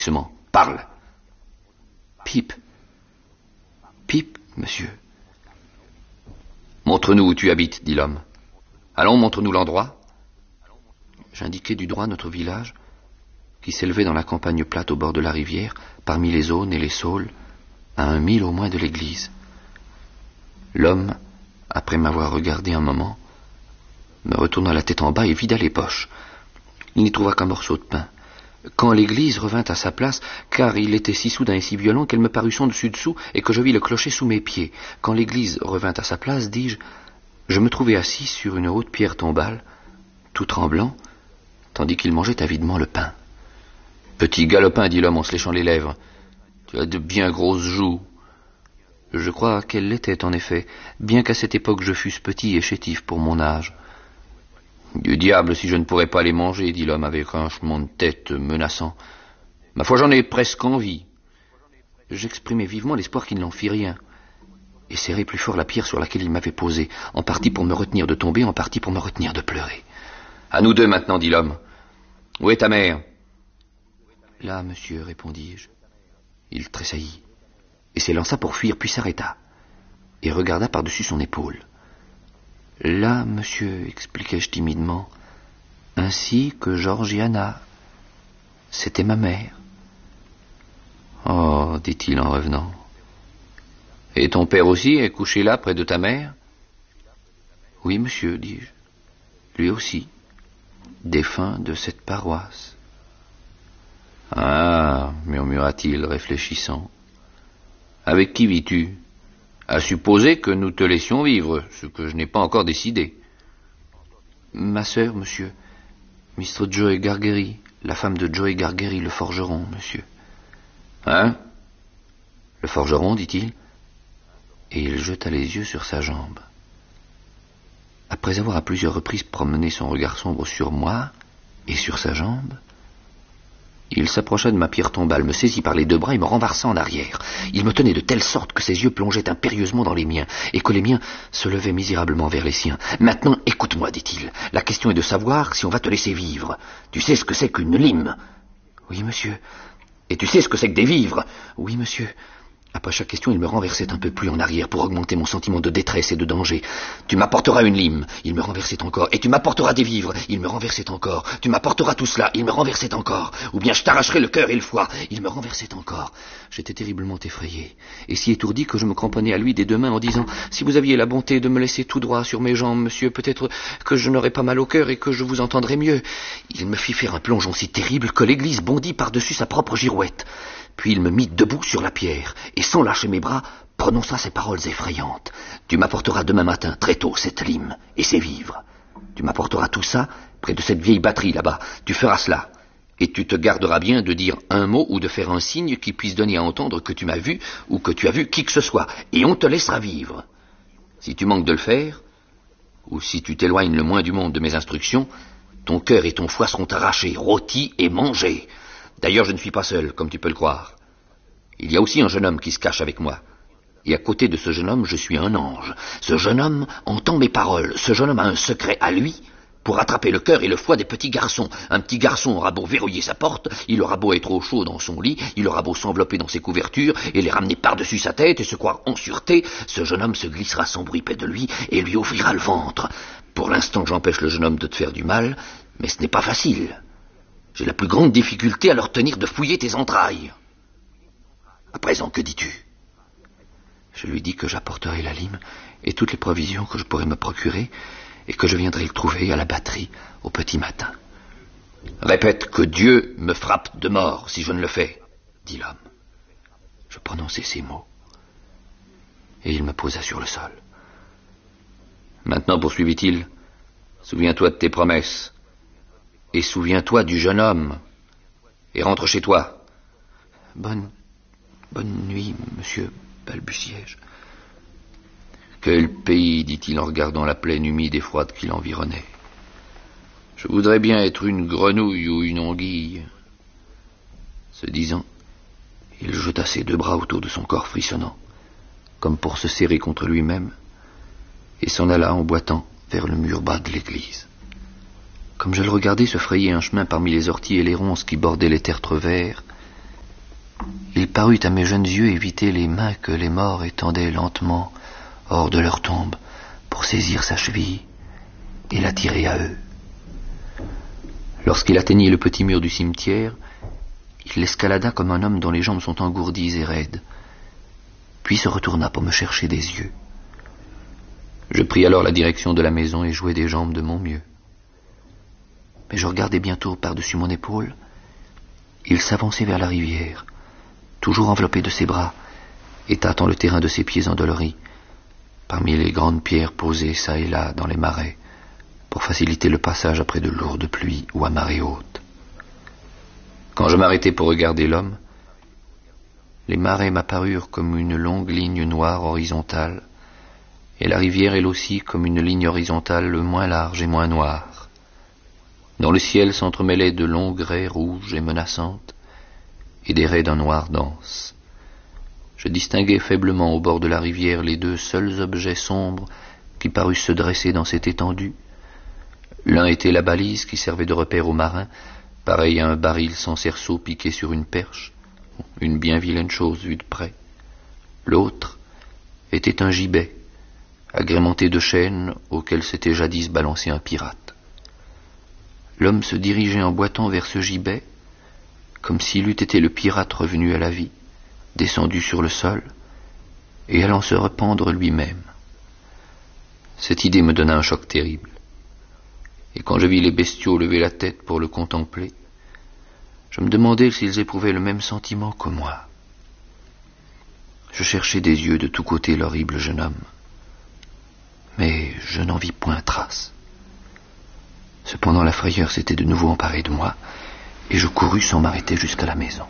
Parle. Pipe. Pipe, monsieur. Montre-nous où tu habites, dit l'homme. Allons, montre-nous l'endroit. J'indiquai du doigt notre village, qui s'élevait dans la campagne plate au bord de la rivière, parmi les aunes et les saules, à 1 mille au moins de l'église. L'homme, après m'avoir regardé un moment, me retourna la tête en bas et vida les poches. Il n'y trouva qu'un morceau de pain. Quand l'église revint à sa place, car il était si soudain et si violent qu'elle me parut son dessus-dessous et que je vis le clocher sous mes pieds. Quand l'église revint à sa place, dis-je, je me trouvai assis sur une haute pierre tombale, tout tremblant, tandis qu'il mangeait avidement le pain. Petit galopin, dit l'homme en se léchant les lèvres, tu as de bien grosses joues. Je crois qu'elle l'était en effet, bien qu'à cette époque je fusse petit et chétif pour mon âge. Du diable si je ne pourrais pas les manger, dit l'homme avec un hochement de tête menaçant. Ma foi, j'en ai presque envie. J'exprimai vivement l'espoir qu'il n'en fît rien, et serrai plus fort la pierre sur laquelle il m'avait posé, en partie pour me retenir de tomber, en partie pour me retenir de pleurer. À nous deux maintenant, dit l'homme. Où est ta mère? Là, monsieur, répondis-je. Il tressaillit, et s'élança pour fuir, puis s'arrêta, et regarda par-dessus son épaule. Là, monsieur, expliquai-je timidement, ainsi que Georgiana. C'était ma mère. Oh, dit-il en revenant. Et ton père aussi est couché là, près de ta mère? Oui, monsieur, dis-je. Lui aussi, défunt de cette paroisse. Ah, murmura-t-il, réfléchissant. Avec qui vis-tu? À supposer que nous te laissions vivre, ce que je n'ai pas encore décidé. Ma sœur, monsieur, Mr. Joe Gargery, la femme de Joe Gargery, le forgeron, monsieur. Hein? Le forgeron, dit-il, et il jeta les yeux sur sa jambe. Après avoir à plusieurs reprises promené son regard sombre sur moi et sur sa jambe, il s'approcha de ma pierre tombale, me saisit par les 2 bras et me renversa en arrière. Il me tenait de telle sorte que ses yeux plongeaient impérieusement dans les miens, et que les miens se levaient misérablement vers les siens. Maintenant, écoute-moi, dit-il. La question est de savoir si on va te laisser vivre. Tu sais ce que c'est qu'une lime? Oui, monsieur. Et tu sais ce que c'est que des vivres? Oui, monsieur. Après chaque question, il me renversait un peu plus en arrière pour augmenter mon sentiment de détresse et de danger. Tu m'apporteras une lime. Il me renversait encore. Et tu m'apporteras des vivres. Il me renversait encore. Tu m'apporteras tout cela. Il me renversait encore. Ou bien je t'arracherai le cœur et le foie. Il me renversait encore. J'étais terriblement effrayé, et si étourdi que je me cramponnais à lui des 2 mains en disant « Si vous aviez la bonté de me laisser tout droit sur mes jambes, monsieur, peut-être que je n'aurais pas mal au cœur et que je vous entendrais mieux. » Il me fit faire un plongeon si terrible que l'église bondit par-dessus sa propre girouette. Puis il me mit debout sur la pierre, et sans lâcher mes bras, prononça ces paroles effrayantes. « Tu m'apporteras demain matin, très tôt, cette lime et ces vivres. Tu m'apporteras tout ça près de cette vieille batterie là-bas. Tu feras cela. Et tu te garderas bien de dire un mot ou de faire un signe qui puisse donner à entendre que tu m'as vu ou que tu as vu qui que ce soit, et on te laissera vivre. Si tu manques de le faire, ou si tu t'éloignes le moins du monde de mes instructions, ton cœur et ton foie seront arrachés, rôtis et mangés. D'ailleurs, je ne suis pas seul, comme tu peux le croire. Il y a aussi un jeune homme qui se cache avec moi. Et à côté de ce jeune homme, je suis un ange. Ce jeune homme entend mes paroles. Ce jeune homme a un secret à lui pour attraper le cœur et le foie des petits garçons. Un petit garçon aura beau verrouiller sa porte, il aura beau être au chaud dans son lit, il aura beau s'envelopper dans ses couvertures et les ramener par-dessus sa tête et se croire en sûreté, ce jeune homme se glissera sans bruit près de lui et lui ouvrira le ventre. Pour l'instant, j'empêche le jeune homme de te faire du mal, mais ce n'est pas facile. J'ai la plus grande difficulté à leur tenir de fouiller tes entrailles. À présent, que dis-tu? Je lui dis que j'apporterai la lime et toutes les provisions que je pourrais me procurer, et que je viendrai le trouver à la batterie au petit matin. Répète que Dieu me frappe de mort si je ne le fais, dit l'homme. Je prononçai ces mots, et il me posa sur le sol. Maintenant, poursuivit-il, souviens-toi de tes promesses, et souviens-toi du jeune homme, et rentre chez toi. Bonne nuit, monsieur, balbutiai-je. Quel pays, dit-il en regardant la plaine humide et froide qui l'environnait. Je voudrais bien être une grenouille ou une anguille. Ce disant, il jeta ses 2 bras autour de son corps frissonnant, comme pour se serrer contre lui-même, et s'en alla en boitant vers le mur bas de l'église. Comme je le regardais se frayer un chemin parmi les orties et les ronces qui bordaient les tertres verts, parut à mes jeunes yeux éviter les mains que les morts étendaient lentement hors de leur tombe pour saisir sa cheville et l'attirer à eux. Lorsqu'il atteignit le petit mur du cimetière, il l'escalada comme un homme dont les jambes sont engourdies et raides, puis se retourna pour me chercher des yeux. Je pris alors la direction de la maison et jouai des jambes de mon mieux. Mais je regardai bientôt par-dessus mon épaule. Il s'avançait vers la rivière, toujours enveloppé de ses bras, et tâtant le terrain de ses pieds endoloris, parmi les grandes pierres posées çà et là dans les marais, pour faciliter le passage après de lourdes pluies ou à marée haute. Quand je m'arrêtai pour regarder l'homme, les marais m'apparurent comme une longue ligne noire horizontale, et la rivière elle aussi comme une ligne horizontale moins large et moins noire, dont le ciel s'entremêlait de longues raies rouges et menaçantes, et des raies d'un noir dense. Je distinguai faiblement au bord de la rivière les deux seuls objets sombres qui parussent se dresser dans cette étendue. L'un était la balise qui servait de repère aux marins, pareil à un baril sans cerceau piqué sur une perche, une bien vilaine chose vue de près. L'autre était un gibet, agrémenté de chaînes auxquelles s'était jadis balancé un pirate. L'homme se dirigeait en boitant vers ce gibet, comme s'il eût été le pirate revenu à la vie, descendu sur le sol, et allant se rependre lui-même. Cette idée me donna un choc terrible, et quand je vis les bestiaux lever la tête pour le contempler, je me demandai s'ils éprouvaient le même sentiment que moi. Je cherchai des yeux de tous côtés l'horrible jeune homme, mais je n'en vis point trace. Cependant la frayeur s'était de nouveau emparée de moi, et je courus sans m'arrêter jusqu'à la maison.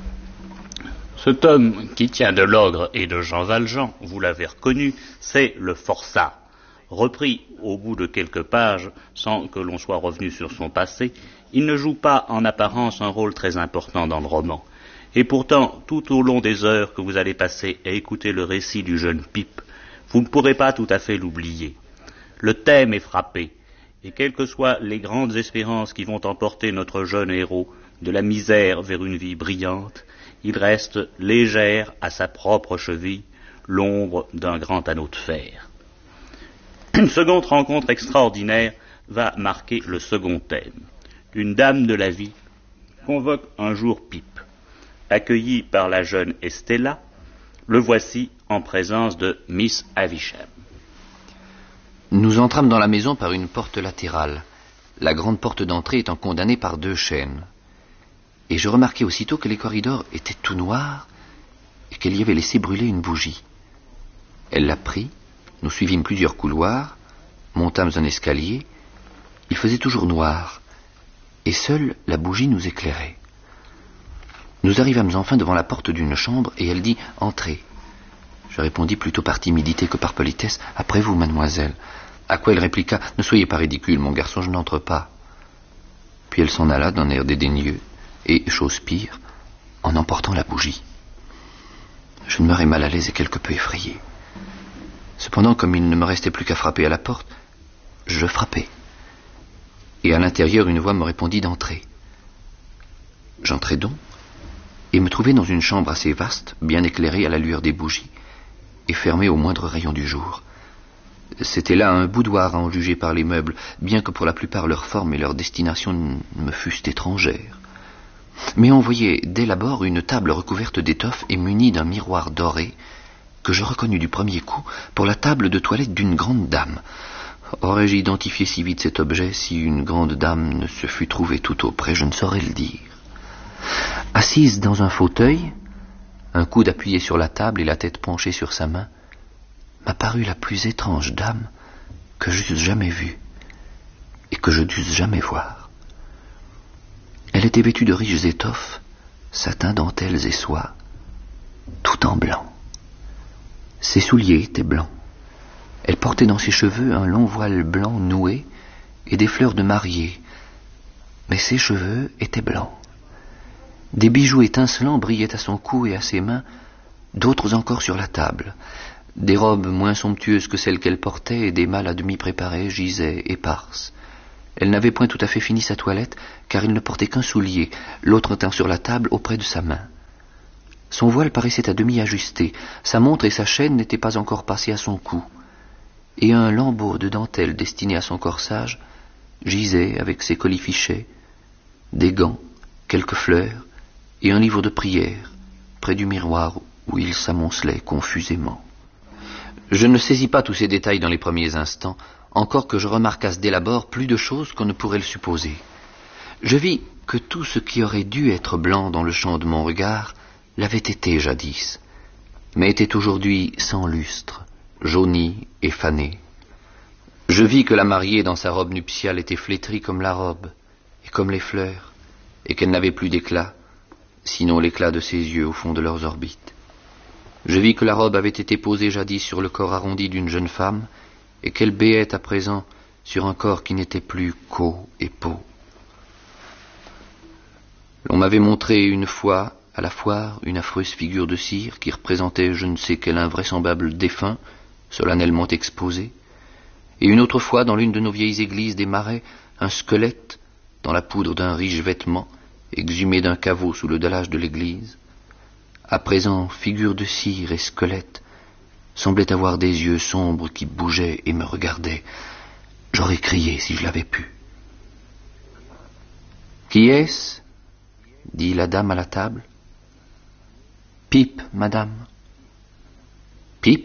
Cet homme qui tient de l'ogre et de Jean Valjean, vous l'avez reconnu, c'est le forçat. Repris au bout de quelques pages, sans que l'on soit revenu sur son passé, il ne joue pas en apparence un rôle très important dans le roman. Et pourtant, tout au long des heures que vous allez passer à écouter le récit du jeune Pipe, vous ne pourrez pas tout à fait l'oublier. Le thème est frappé, et quelles que soient les grandes espérances qui vont emporter notre jeune héros de la misère vers une vie brillante, il reste légère à sa propre cheville, l'ombre d'un grand anneau de fer. Une seconde rencontre extraordinaire va marquer le second thème. Une dame de la vie convoque un jour Pipe. Accueilli par la jeune Estella, le voici en présence de Miss Havisham. Nous entrâmes dans la maison par une porte latérale, la grande porte d'entrée étant condamnée par 2 chaînes. Et je remarquai aussitôt que les corridors étaient tout noirs et qu'elle y avait laissé brûler une bougie. Elle la prit, nous suivîmes plusieurs couloirs, montâmes un escalier. Il faisait toujours noir, et seule la bougie nous éclairait. Nous arrivâmes enfin devant la porte d'une chambre, et elle dit « Entrez ». Je répondis plutôt par timidité que par politesse « Après vous, mademoiselle ». À quoi elle répliqua « Ne soyez pas ridicule, mon garçon, je n'entre pas ». Puis elle s'en alla d'un air dédaigneux, et, chose pire, en emportant la bougie. Je demeurai mal à l'aise et quelque peu effrayé. Cependant, comme il ne me restait plus qu'à frapper à la porte, je frappai. Et à l'intérieur, une voix me répondit d'entrer. J'entrai donc, et me trouvai dans une chambre assez vaste, bien éclairée à la lueur des bougies, et fermée au moindre rayon du jour. C'était là un boudoir à en juger par les meubles, bien que pour la plupart leur forme et leur destination me fussent étrangères. Mais on voyait dès l'abord une table recouverte d'étoffe et munie d'un miroir doré, que je reconnus du premier coup pour la table de toilette d'une grande dame. Aurais-je identifié si vite cet objet si une grande dame ne se fût trouvée tout auprès, je ne saurais le dire. Assise dans un fauteuil, un coude appuyé sur la table et la tête penchée sur sa main, m'apparut la plus étrange dame que j'eusse jamais vue et que je dusse jamais voir. Elle était vêtue de riches étoffes, satin, dentelles et soie, tout en blanc. Ses souliers étaient blancs. Elle portait dans ses cheveux un long voile blanc noué et des fleurs de mariée, mais ses cheveux étaient blancs. Des bijoux étincelants brillaient à son cou et à ses mains, d'autres encore sur la table. Des robes moins somptueuses que celles qu'elle portait et des malles à demi préparées gisaient éparses. Elle n'avait point tout à fait fini sa toilette, car il ne portait qu'un soulier, l'autre étant sur la table auprès de sa main. Son voile paraissait à demi ajusté, sa montre et sa chaîne n'étaient pas encore passées à son cou, et un lambeau de dentelle destiné à son corsage gisait avec ses colifichets, des gants, quelques fleurs et un livre de prière près du miroir où il s'amoncelait confusément. Je ne saisis pas tous ces détails dans les premiers instants, encore que je remarquasse dès l'abord plus de choses qu'on ne pourrait le supposer. Je vis que tout ce qui aurait dû être blanc dans le champ de mon regard l'avait été jadis, mais était aujourd'hui sans lustre, jauni et fané. Je vis que la mariée dans sa robe nuptiale était flétrie comme la robe, et comme les fleurs, et qu'elle n'avait plus d'éclat, sinon l'éclat de ses yeux au fond de leurs orbites. Je vis que la robe avait été posée jadis sur le corps arrondi d'une jeune femme, et qu'elle béait à présent sur un corps qui n'était plus qu'eau et peau. L'on m'avait montré une fois à la foire une affreuse figure de cire qui représentait je ne sais quel invraisemblable défunt, solennellement exposé, et une autre fois dans l'une de nos vieilles églises des Marais, un squelette, dans la poudre d'un riche vêtement, exhumé d'un caveau sous le dallage de l'église. À présent, figure de cire et squelette semblait avoir des yeux sombres qui bougeaient et me regardaient. J'aurais crié si je l'avais pu. « Qui est-ce » dit la dame à la table. « Pip, madame. »« Pip »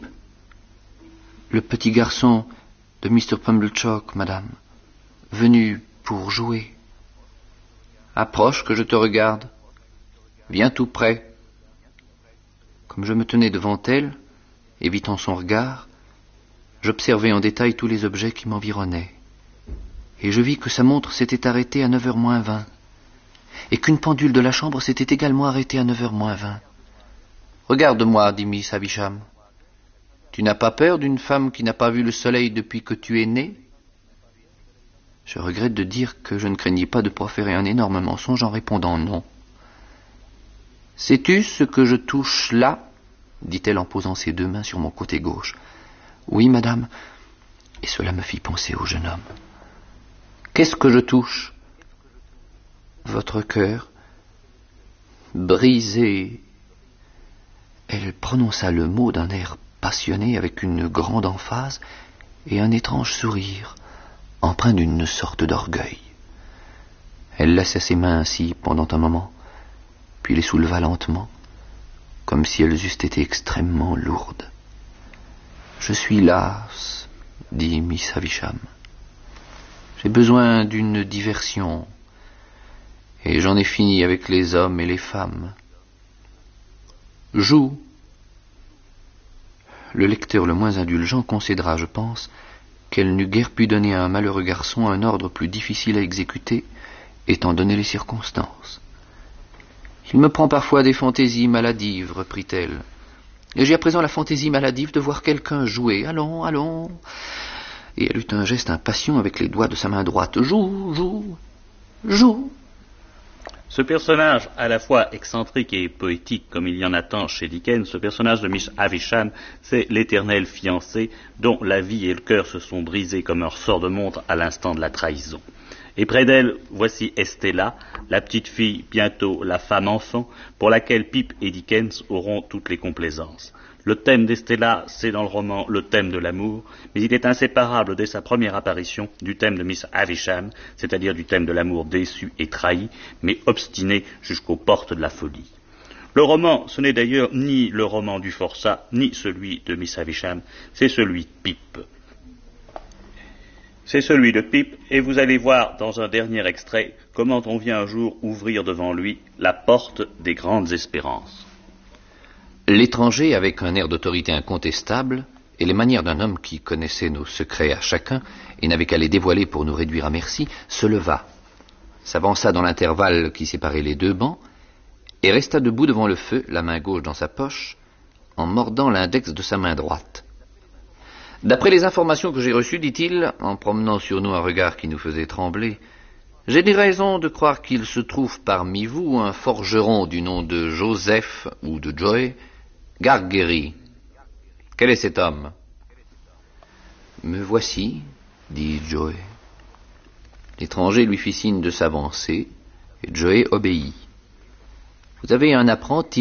Le petit garçon de Mr. Pumblechook, madame, venu pour jouer. « Approche que je te regarde. Viens tout près. » Comme je me tenais devant elle, évitant son regard, j'observai en détail tous les objets qui m'environnaient. Et je vis que sa montre s'était arrêtée à 9h moins 20, et qu'une pendule de la chambre s'était également arrêtée à 9h moins 20. « Regarde-moi, dit Miss Havisham. Tu n'as pas peur d'une femme qui n'a pas vu le soleil depuis que tu es né ?» Je regrette de dire que je ne craignais pas de proférer un énorme mensonge en répondant non. « Sais-tu ce que je touche là ?» dit-elle en posant ses deux mains sur mon côté gauche. « Oui, madame. » Et cela me fit penser au jeune homme. « Qu'est-ce que je touche ?»« Votre cœur, brisé. » Elle prononça le mot d'un air passionné avec une grande emphase et un étrange sourire, empreint d'une sorte d'orgueil. Elle laissa ses mains ainsi pendant un moment, puis les souleva lentement, comme si elles eussent été extrêmement lourdes. « Je suis lasse, dit Miss Havisham. J'ai besoin d'une diversion, et j'en ai fini avec les hommes et les femmes. Joue. » Le lecteur le moins indulgent concédera, je pense, qu'elle n'eût guère pu donner à un malheureux garçon un ordre plus difficile à exécuter, étant donné les circonstances. « Il me prend parfois des fantaisies maladives, reprit-elle. Et j'ai à présent la fantaisie maladive de voir quelqu'un jouer. Allons, allons. » Et elle eut un geste impatient avec les doigts de sa main droite. « Joue, joue, joue. » Ce personnage, à la fois excentrique et poétique, comme il y en a tant chez Dickens, ce personnage de Miss Havisham, c'est l'éternelle fiancée dont la vie et le cœur se sont brisés comme un ressort de montre à l'instant de la trahison. Et près d'elle, voici Estella, la petite fille, bientôt la femme enfant, pour laquelle Pip et Dickens auront toutes les complaisances. Le thème d'Estella, c'est dans le roman le thème de l'amour, mais il est inséparable dès sa première apparition du thème de Miss Havisham, c'est-à-dire du thème de l'amour déçu et trahi, mais obstiné jusqu'aux portes de la folie. Le roman, ce n'est d'ailleurs ni le roman du forçat, ni celui de Miss Havisham, c'est celui de Pip. C'est celui de Pip, et vous allez voir dans un dernier extrait comment on vient un jour ouvrir devant lui la porte des grandes espérances. L'étranger, avec un air d'autorité incontestable, et les manières d'un homme qui connaissait nos secrets à chacun, et n'avait qu'à les dévoiler pour nous réduire à merci, se leva, s'avança dans l'intervalle qui séparait les deux bancs, et resta debout devant le feu, la main gauche dans sa poche, en mordant l'index de sa main droite. « D'après les informations que j'ai reçues, dit-il, en promenant sur nous un regard qui nous faisait trembler, j'ai des raisons de croire qu'il se trouve parmi vous un forgeron du nom de Joseph ou de Joe Gargery. Quel est cet homme ?»« Me voici, dit Joe. » L'étranger lui fit signe de s'avancer, et Joe obéit. « Vous avez un apprenti,